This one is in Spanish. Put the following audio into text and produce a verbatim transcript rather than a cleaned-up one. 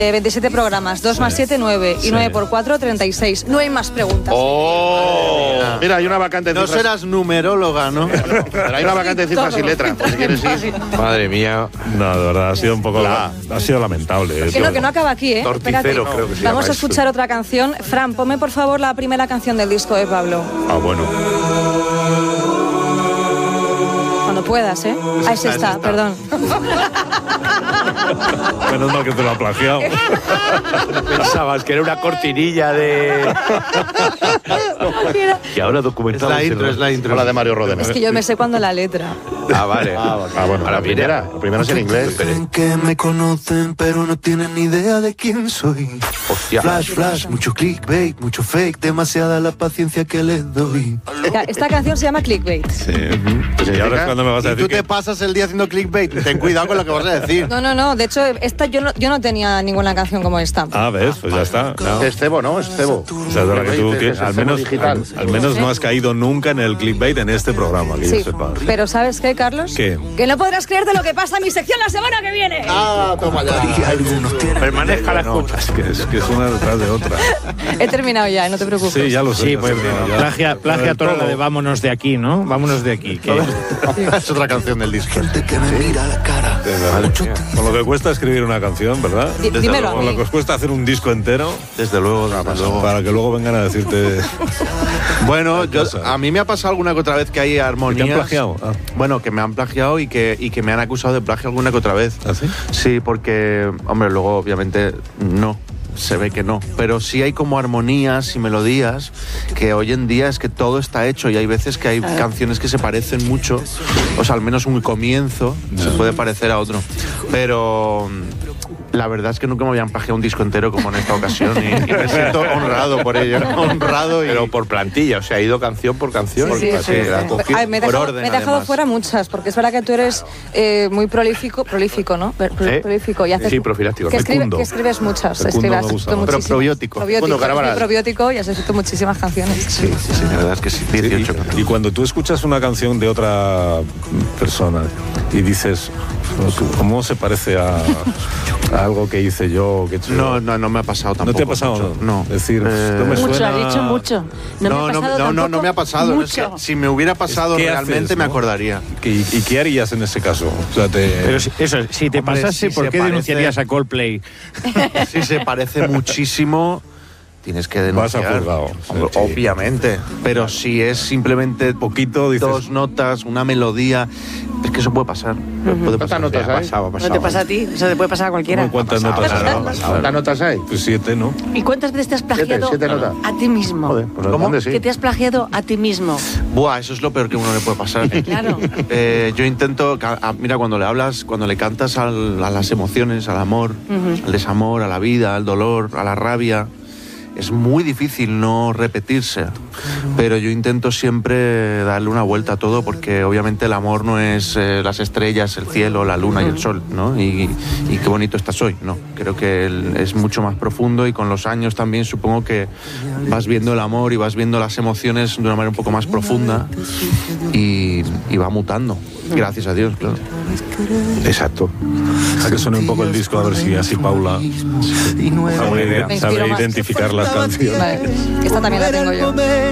veintisiete programas, dos más siete, nueve, y Sí. nueve por cuatro, treinta y seis. No hay más preguntas. ¡Oh! Mira, hay una vacante de No cifras. serás numeróloga, ¿no? Pero hay una vacante de cifras y letras, por si quieres ir. Madre mía. No, de verdad, ha sido un poco... La- Ha sido lamentable. Que no, que no acaba aquí, ¿eh? Torticero, Espérate. creo que se Vamos llama a escuchar otra canción. Fran, ponme por favor la primera canción del disco de Pablo. Ah, bueno. Cuando puedas, ¿eh? Ahí se está, perdón. Menos mal que te lo ha plagiado. Pensabas que era una cortinilla de... Y ahora Es documental. la intro, es la intro. Hola de Mario Rodena. Es que yo me sé cuando la letra. Ah, vale. Ah, bueno, Ahora la primera. mira. La primera es en inglés. Creen que me conocen, pero no tienen ni idea de quién soy. Hostia. Flash, flash, mucho clickbait, mucho fake, demasiada la paciencia que les doy. Ya, esta canción se llama Clickbait. Sí. Y ahora es cuando me vas a Y decir tú te que... pasas el día haciendo clickbait. Ten cuidado con lo que vas a decir. No, no, no. De hecho, esta yo no, yo no tenía ninguna canción como esta. Ah, ves, pues ya está. No. Es cebo, ¿no? Es cebo. O sea, es verdad que tú Es- tienes- es al cebo menos, digital. al, al menos no has caído nunca en el clickbait en este programa, que Sí, yo sepa. pero ¿sabes qué, Carlos? ¿Qué? Que no podrás creerte lo que pasa en mi sección la semana que viene. Ah, toma ya. Permanezca la escucha. Es que, es que es una detrás de otra. He terminado ya, no te preocupes. Sí, ya lo sé. Sí, ya pues sé, ya. plagia, plagia Del toda la todo. de vámonos de aquí, ¿no? Vámonos de aquí. Que... Es otra canción del disco. De verdad. Con lo que cuesta escribir una canción, ¿verdad? Di- Desde dímelo luego. a Con mí. lo que os cuesta hacer un disco entero, Desde luego, desde luego. para que luego vengan a decirte... Bueno, yo, cosa. a mí me ha pasado alguna que otra vez que hay armonías. ¿Que te han plagiado? Ah. Bueno, que me han plagiado y que, y que me han acusado de plagio alguna que otra vez. ¿Ah, sí? Sí, porque, hombre, luego obviamente no. Se ve que no, pero sí hay como armonías y melodías que hoy en día es que todo está hecho y hay veces que hay canciones que se parecen mucho, o sea, al menos un comienzo se puede parecer a otro, pero la verdad es que nunca me habían plagiado un disco entero como en esta ocasión y, y me siento honrado por ello, honrado y... Pero por plantilla, o sea, ha ido canción por canción. Sí, sí, Así, sí, la sí. cogido Ay, me he por dejado, orden, me he dejado además. fuera muchas, porque es verdad que tú eres eh, muy prolífico, prolífico, ¿no? Pro- ¿Eh? Prolífico. Y haces, Sí, profiláctico. Que, escribe- Fecundo. que escribes muchas. Fecundo escribes, me has gusta escrito más. Pero muchísimas. probiótico. Probiótico, Fecundo eres muy Carabaral. probiótico y has escrito muchísimas canciones. Sí, sí, sí, la verdad es que sí, dieciocho. Y, y cuando tú escuchas una canción de otra persona y dices, ¿cómo se parece a, a algo que hice yo? Que he hecho No, yo? no, no me ha pasado tampoco. ¿No te ha pasado? mucho, No. No. Es decir, Eh, no me Mucho, suena... has dicho mucho. No, No, me ha no, pasado no, no, no tampoco me ha pasado. Es que mucho. si me hubiera pasado ¿Qué realmente haces, me no? acordaría. ¿Y, ¿Y qué harías en ese caso? O sea, te... Pero si- eso, si te Hombre, pasase, si ¿por se qué parece- denunciarías a Coldplay? Si se parece muchísimo, tienes que Vas a denunciar. juzgado. Hombre, Sí. Obviamente. Pero si es simplemente Poquito, dices... dos notas, una melodía, es que eso puede pasar. Puede pasar. notas Ya, hay? pasaba, No pasaba. te pasa a ti, eso te puede pasar a cualquiera. ¿Cómo cuántas pasado, notas pasado, hay? pasado. ¿Cuántas notas hay? Pues siete, ¿no? ¿Y cuántas veces te has plagiado siete notas. a ti mismo? Joder, pues ¿Cómo? ¿dónde sí? Que te has plagiado a ti mismo. Buah, eso es lo peor que a uno le puede pasar. Claro. Eh, yo intento, ca- a- mira, cuando le hablas, cuando le cantas al- a las emociones, al amor, al desamor, a la vida, al dolor, a la rabia, es muy difícil no repetirse. Pero yo intento siempre darle una vuelta a todo porque obviamente el amor no es eh, las estrellas, el cielo, la luna y el sol, ¿no? Y, y qué bonito estás hoy, ¿no? Creo que el- es mucho más profundo y con los años también supongo que vas viendo el amor y vas viendo las emociones de una manera un poco más profunda y, y va mutando. Gracias a Dios, claro. Exacto. A que suene un poco el disco, a ver si así Paula Y sabe, Me inspiro sabe más. identificar las canciones. Vale, esta también la tengo yo.